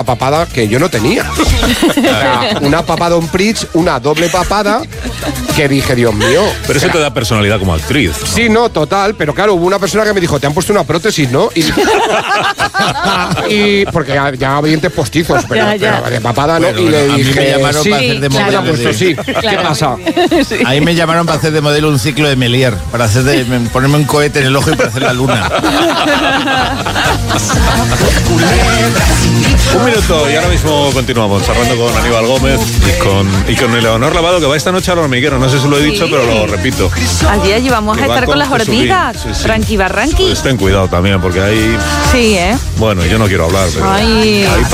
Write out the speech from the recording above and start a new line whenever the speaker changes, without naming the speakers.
papada que yo no tenía. O sea, una papada on bridge, una doble papada, que dije, Dios mío.
Pero eso te da personalidad como actriz, ¿no?
Sí, no, total, pero claro, hubo una persona que me dijo, te han puesto una prótesis, ¿no? Y porque ya había dientes postizos, pero de papada no.
Bueno,
y le
a mí
dije,
me llamaron para hacer de modelo.
Sí, ¿qué pasa?
Ahí me llamaron para hacer de modelo un ciclo de Méliès, para ponerme un cohete en el ojo y para hacer la luna.
Un minuto y ahora mismo continuamos charlando con Aníbal Gómez y con Eleonor Lavado, que va esta noche al hormiguero. No sé si lo he dicho, pero lo repito.
Allí vamos a estar con las hormigas. Ranqui barranqui.
Pues ten cuidado también, porque ahí...
Sí, ¿eh?
Bueno, yo no quiero hablar, pero...
Ay.